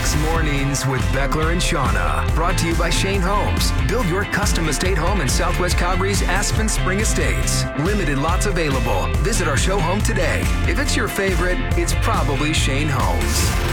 Weekdays mornings with Beckler and Shauna. Brought to you by Shane Homes. Build your custom estate home in Southwest Calgary's Aspen Spring Estates. Limited lots available. Visit our show home today. If it's your favorite, it's probably Shane Homes.